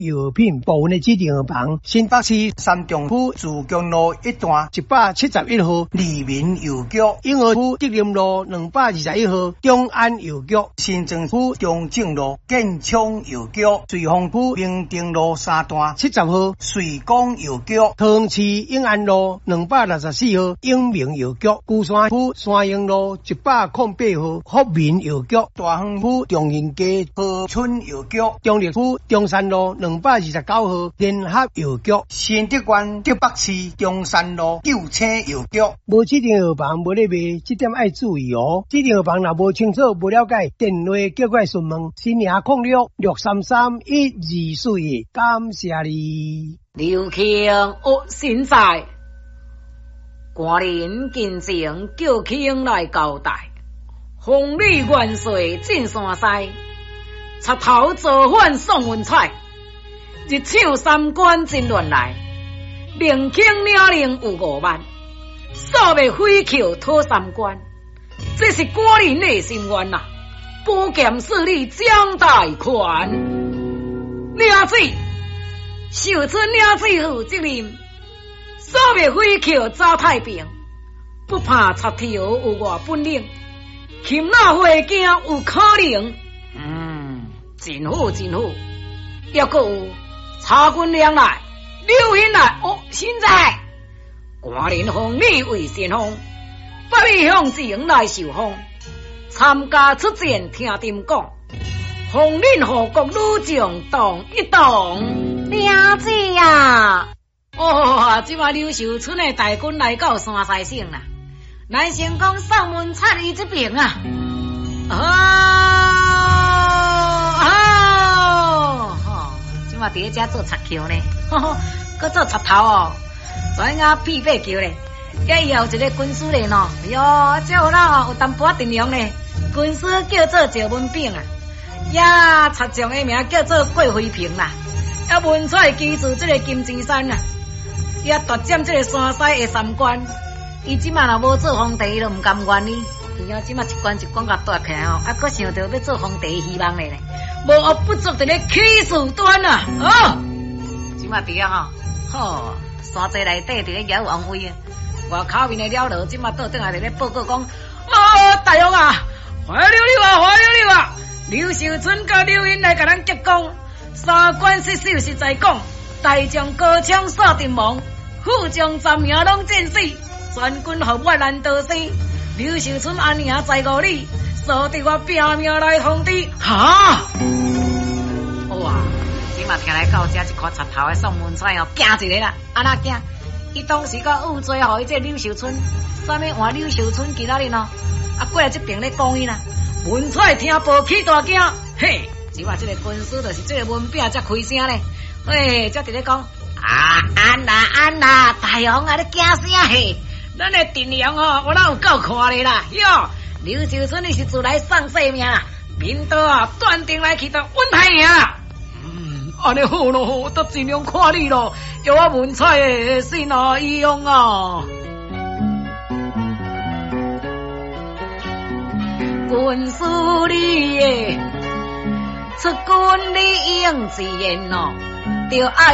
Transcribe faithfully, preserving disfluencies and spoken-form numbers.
药品部分的指定药房，新北市三重区自强路一段一百七十一号利民药局，永和区德林路两百二十一号中安药局，新庄区中正路建昌药局，瑞丰区明定路三段七十号瑞光药局，桃园市永安路两百六十四号永明药局，鼓山区山阳路一百零八号福民药局，大亨区中仁街和春药局，中立区中山路两百二十九号联合药局，新德县德北市中山路救青药局。无指定药房无咧卖，这点爱注意哦。指定药房若无清楚、无了解，电话叫过来询问。新营零六六三三一二四一，感谢你。 刘庆有神在，官人进前叫庆来交代，红礼元帅进山西，插头造反宋文彩，日抢三关真乱来，令庆领令有五万，扫灭匪寇讨三关，这是官人的心愿呐！保剑势力蒋大权，领水。秀春领水负责任，扫灭匪寇找太平，不怕插条有外本领，擒拿回京有可能。嗯，真好真好。要搁有查军粮来，刘hin来，哦，现在官人奉你为先锋，不必向前来受封，参加出战听丁讲，奉恁护国女将动一动。了解呀！哦，即马刘秀春的大军来到山西省啦，咱先讲宋文灿伊这边啊。哦哦，吼，即马伫遮做插桥呢，呵呵，搁做插头哦，专啊屁背桥咧。遐以后一个军师咧喏，哟，这有人哦有淡薄阵容咧，军师叫做赵文炳啊，呀，插将的名叫做郭辉平啦。啊，文采基住这个金枝山啊，也夺占这个山西的三关。伊即马若无做皇帝，伊就唔甘愿呢。伊啊，即马一关一关甲夺起来哦，啊，搁想着要做皇帝希望咧咧，无学不足伫咧起事端啊！哦，即马伫啊吼，吼，山寨内底伫咧摇王位啊，外口面的了落，即马倒转来伫咧报告讲，哦，大王啊，怀了你啊，怀了你啊！刘秀春甲刘英来甲咱结讲。三关失守实在讲，大将高枪扫阵亡，副将暂名拢战死，全军合我难逃生。刘秀春安宁在乎你，所得我拼命来通知。哈！哇！今嘛听来到这一块插头的宋文彩哦，惊一个啦！安那惊？伊当时甲误罪互伊这刘秀春，啥物换刘秀春今仔日哦，啊过来这边咧讲伊啦。文彩听报起大惊，嘿！只话这个军师就是这个文炳才开声咧，嘿，才伫咧讲啊，安啦安啦，大王啊，你惊啥嘿？咱的阵容哦，我哪有够看咧啦？哟，刘秀春你是自来送性命啦，明道啊，断定来去到稳太赢。嗯，安尼好咯，我都尽量看你咯，有我文采的心啊一用啊。军师你耶。出军理应自然咯，就爱